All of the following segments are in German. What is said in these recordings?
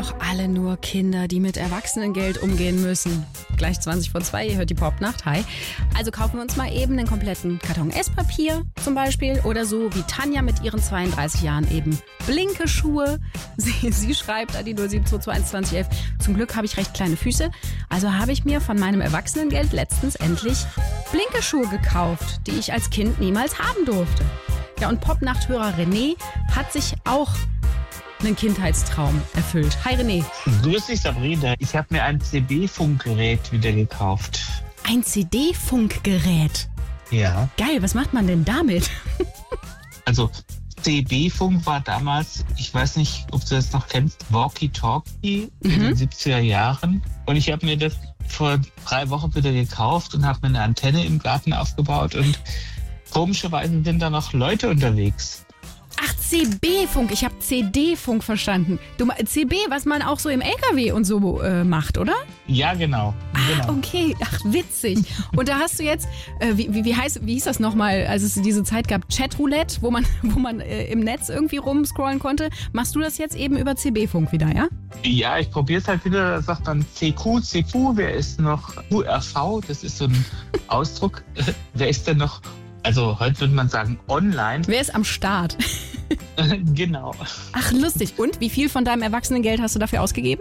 doch alle nur Kinder, die mit Erwachsenengeld umgehen müssen. Gleich 2:20, ihr hört die Popnacht. Hi. Also kaufen wir uns mal eben einen kompletten Karton Esspapier zum Beispiel. Oder so wie Tanja mit ihren 32 Jahren eben blinke Schuhe. Sie schreibt an die 0722111. Zum Glück habe ich recht kleine Füße. Also habe ich mir von meinem Erwachsenengeld letztens endlich blinke Schuhe gekauft, die ich als Kind niemals haben durfte. Ja, und Popnachthörer René hat sich auch einen Kindheitstraum erfüllt. Hi René. Grüß dich Sabrina. Ich habe mir ein CB-Funkgerät wieder gekauft. Ein CD-Funkgerät? Ja. Geil, was macht man denn damit? Also CB-Funk war damals, ich weiß nicht, ob du das noch kennst, Walkie-Talkie in den 70er Jahren. Und ich habe mir das vor 3 Wochen wieder gekauft und habe mir eine Antenne im Garten aufgebaut. Und komischerweise sind da noch Leute unterwegs. Ach, CB-Funk. Ich habe CD-Funk verstanden. CB, was man auch so im LKW und so macht, oder? Ja, genau. Ah, okay. Ach, witzig. Und da hast du jetzt, wie hieß das nochmal, als es diese Zeit gab, Chatroulette, wo man im Netz irgendwie rumscrollen konnte. Machst du das jetzt eben über CB-Funk wieder, ja? Ja, ich probiere es halt wieder. Da sagt dann CQ, wer ist noch QRV? Das ist so ein Ausdruck. Wer ist denn noch... Also heute würde man sagen online. Wer ist am Start? Genau. Ach, lustig. Und wie viel von deinem Erwachsenengeld hast du dafür ausgegeben?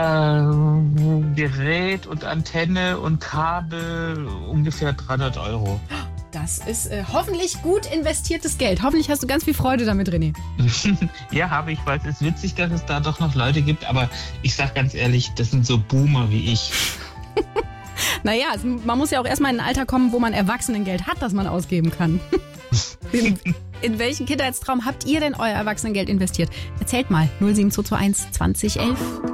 Gerät und Antenne und Kabel ungefähr 300 €. Das ist hoffentlich gut investiertes Geld. Hoffentlich hast du ganz viel Freude damit, René. Ja, habe ich, weil es ist witzig, dass es da doch noch Leute gibt. Aber ich sag ganz ehrlich, das sind so Boomer wie ich. Naja, man muss ja auch erstmal in ein Alter kommen, wo man Erwachsenengeld hat, das man ausgeben kann. In welchen Kindheitstraum habt ihr denn euer Erwachsenengeld investiert? Erzählt mal. 07221 2011.